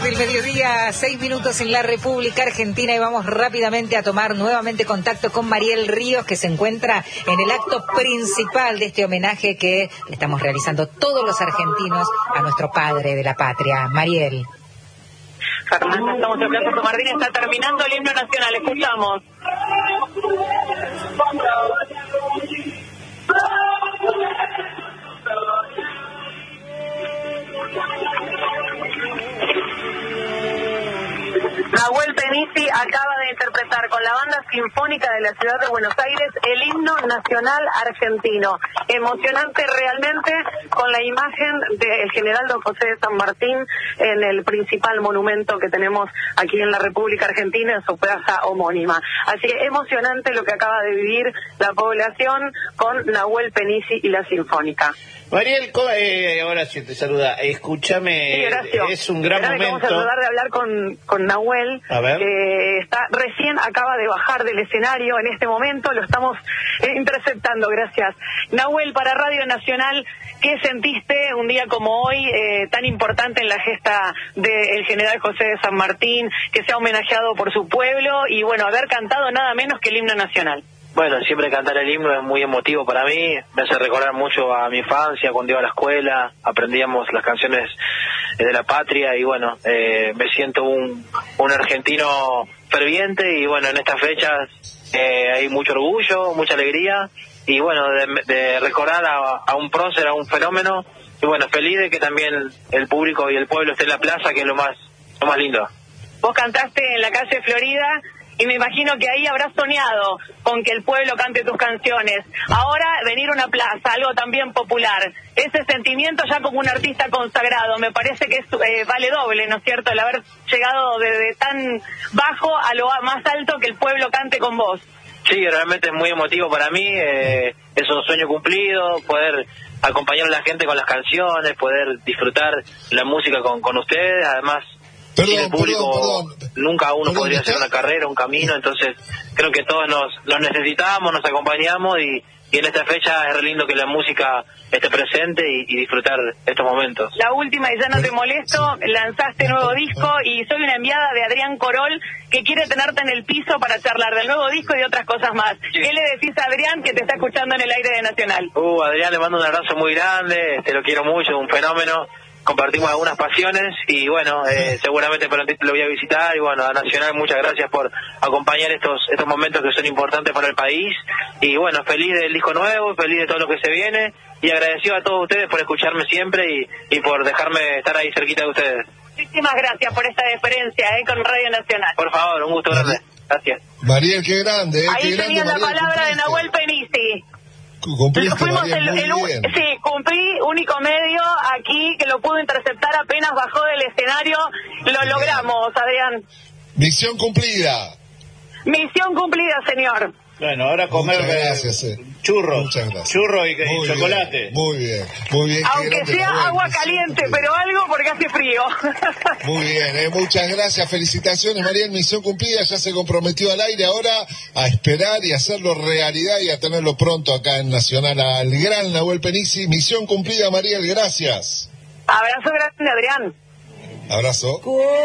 del mediodía, 6 minutos en la República Argentina, y vamos rápidamente a tomar nuevamente contacto con Mariel Ríos, que se encuentra en el acto principal de este homenaje que estamos realizando todos los argentinos a nuestro padre de la patria. Mariel. Fernanda, estamos en Plaza Martín, está terminando el himno nacional, escuchamos. Nahuel Penisi acaba de interpretar con la Banda Sinfónica de la Ciudad de Buenos Aires el himno nacional argentino. Emocionante realmente, con la imagen del general don José de San Martín en el principal monumento que tenemos aquí en la República Argentina, en su plaza homónima. Así que emocionante lo que acaba de vivir la población con Nahuel Penisi y la Sinfónica. Mariel, ahora sí te saluda. Escúchame, sí, es un gran momento. Vamos a tratar de hablar con Nahuel, que recién acaba de bajar del escenario en este momento, lo estamos interceptando, gracias. Nahuel, para Radio Nacional, ¿qué sentiste un día como hoy, tan importante en la gesta del general José de San Martín, que se ha homenajeado por su pueblo y, bueno, haber cantado nada menos que el himno nacional? Bueno, siempre cantar el himno es muy emotivo para mí, me hace recordar mucho a mi infancia, cuando iba a la escuela, aprendíamos las canciones de la patria y bueno, me siento un argentino ferviente y bueno, en estas fechas hay mucho orgullo, mucha alegría y bueno, de recordar a un prócer, a un fenómeno y bueno, feliz de que también el público y el pueblo esté en la plaza, que es lo más lindo. Vos cantaste en la calle Florida y me imagino que ahí habrás soñado con que el pueblo cante tus canciones. Ahora venir a una plaza, algo también popular, ese sentimiento ya como un artista consagrado, me parece que vale doble, ¿no es cierto?, el haber llegado desde tan bajo a lo más alto, que el pueblo cante con vos. Sí, realmente es muy emotivo para mí, es un sueño cumplido, poder acompañar a la gente con las canciones, poder disfrutar la música con ustedes, además. Sin el público nunca uno podría hacer una carrera, un camino, entonces creo que todos nos necesitamos, nos acompañamos y en esta fecha es re lindo que la música esté presente y disfrutar estos momentos. La última, y ya no te molesto, lanzaste nuevo disco y soy una enviada de Adrián Corol que quiere tenerte en el piso para charlar del nuevo disco y de otras cosas más. Sí. ¿Qué le decís a Adrián, que te está escuchando en el aire de Nacional? Adrián, le mando un abrazo muy grande, te lo quiero mucho, es un fenómeno. Compartimos algunas pasiones y bueno, seguramente prontito lo voy a visitar y bueno, a Nacional muchas gracias por acompañar estos momentos que son importantes para el país y bueno, feliz del disco nuevo, feliz de todo lo que se viene y agradecido a todos ustedes por escucharme siempre y por dejarme estar ahí cerquita de ustedes. Muchísimas gracias por esta deferencia con Radio Nacional. Por favor, un gusto grande. Gracias. Mariel, qué grande. Ahí tenían la palabra de Nahuel Penisi. Cumplí, único medio aquí que lo pudo interceptar apenas bajó del escenario. Lo logramos, Adrián. Misión cumplida. Misión cumplida, señor. Bueno, ahora comer churros y chocolate. Muy bien. Aunque sea agua caliente, pero algo porque hace frío. Muy bien, muchas gracias, felicitaciones, Mariel, misión cumplida, ya se comprometió al aire, ahora a esperar y hacerlo realidad y a tenerlo pronto acá en Nacional al gran Nahuel Penisi. Misión cumplida, Mariel, gracias. Abrazo grande, Adrián. Abrazo.